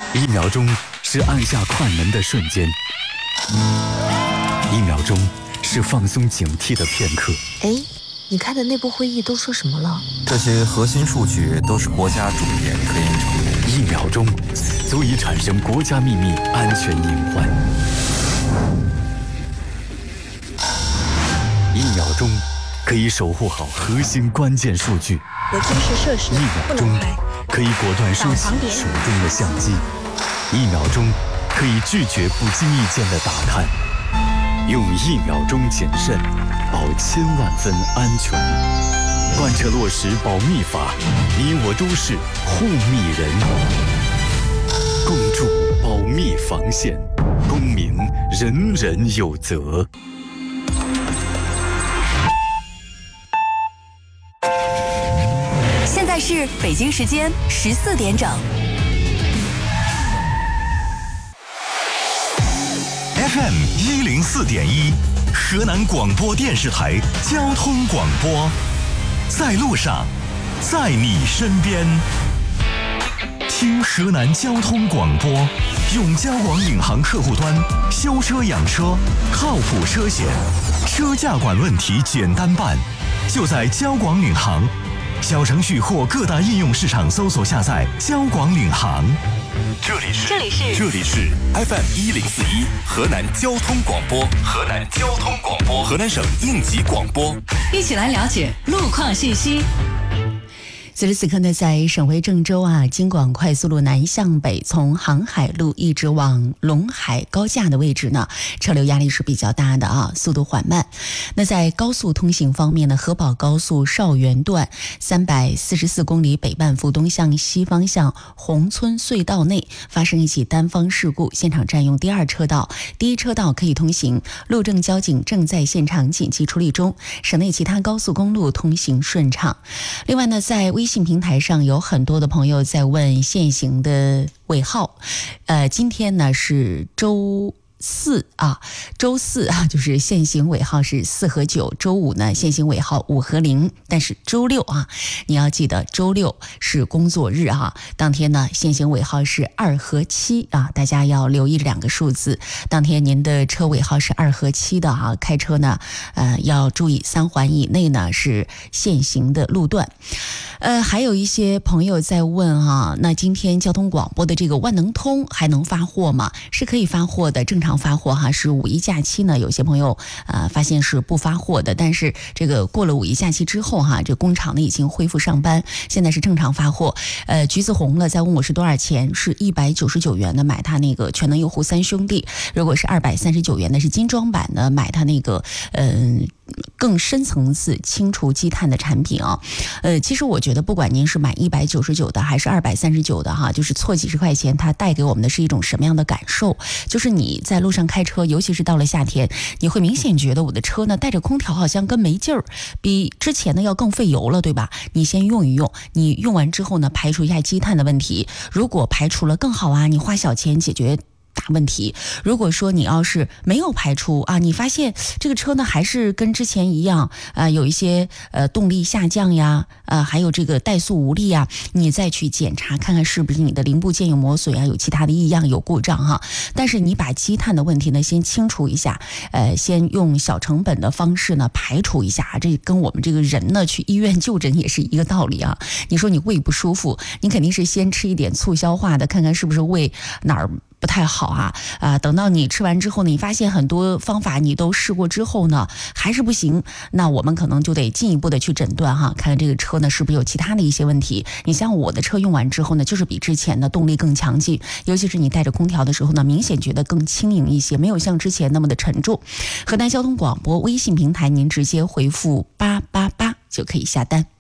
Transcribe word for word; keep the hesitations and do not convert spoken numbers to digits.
一秒钟是按下快门的瞬间，一秒钟是放松警惕的片刻。 哎，你开的内部会议都说什么了？ 这些核心数据都是国家重点科研成果。 一秒钟足以产生国家秘密安全隐患。一秒钟可以守护好核心关键数据。 有军事设施一秒钟可以果断收起手中的相机。一秒钟可以拒绝不经意间的打探。用一秒钟谨慎，保千万分安全。贯彻落实保密法，你我都是护密人。共筑保密防线，公民人人有责。 现在是北京时间十四点整。 F M 一零四点一，河南广播电视台交通广播，在路上，在你身边。听河南交通广播，用交广领航客户端修车养车，靠谱车险，车驾管问题简单办，就在交广领航。小程序或各大应用市场搜索下载交广领航。 这里是这里是这里是 F M 一零四一河南交通广播，河南交通广播，河南省应急广播， 一起来了解路况信息。此时此刻呢，在省会郑州啊，京广快速路南向北，从航海路一直往陇海高架的位置呢，车流压力是比较大的啊，速度缓慢。那在高速通行方面呢，河宝高速邵源段三百四十四公里北半幅东向西方向宏村隧道内发生一起单方事故，现场占用第二车道，第一车道可以通行，路政交警正在现场紧急处理中，省内其他高速公路通行顺畅。另外呢，在微信平台上有很多的朋友在问限行的尾号，呃，今天呢是周四啊，周四啊，就是限行尾号是四和九，周五呢限行尾号五和零，但是周六啊，你要记得周六是工作日啊，当天呢限行尾号是二和七啊，大家要留意两个数字。当天您的车尾号是二和七的啊，开车呢呃要注意三环以内呢是限行的路段。呃，还有一些朋友在问哈、啊，那今天交通广播的这个万能通还能发货吗？是可以发货的，正常发货哈。是五一假期呢，有些朋友呃发现是不发货的，但是这个过了五一假期之后哈，这工厂呢已经恢复上班，现在是正常发货。呃，橘子红了，在问我是多少钱？是一百九十九元的，买它那个全能优护三兄弟。如果是二百三十九元的，是精装版的，买它那个嗯。呃更深层次清除积碳的产品啊，呃，其实我觉得不管您是买一百九十九的还是二百三十九的哈，就是错几十块钱，它带给我们的是一种什么样的感受？就是你在路上开车，尤其是到了夏天，你会明显觉得我的车呢带着空调好像跟没劲儿，比之前呢要更费油了，对吧？你先用一用，你用完之后呢，排除一下积碳的问题，如果排除了更好啊，你花小钱解决大问题。如果说你要是没有排除啊，你发现这个车呢还是跟之前一样啊、呃，有一些呃动力下降呀，呃还有这个怠速无力呀，你再去检查看看是不是你的零部件有磨损啊，有其他的异样有故障哈。但是你把积碳的问题呢先清除一下，呃先用小成本的方式呢排除一下，这跟我们这个人呢去医院就诊也是一个道理啊。你说你胃不舒服，你肯定是先吃一点促消化的，看看是不是胃哪儿不太好啊啊、呃！等到你吃完之后呢，你发现很多方法你都试过之后呢，还是不行，那我们可能就得进一步的去诊断哈，看看这个车呢是不是有其他的一些问题。你像我的车用完之后呢，就是比之前的动力更强劲，尤其是你带着空调的时候呢，明显觉得更轻盈一些，没有像之前那么的沉重。河南交通广播微信平台，您直接回复八八八就可以下单。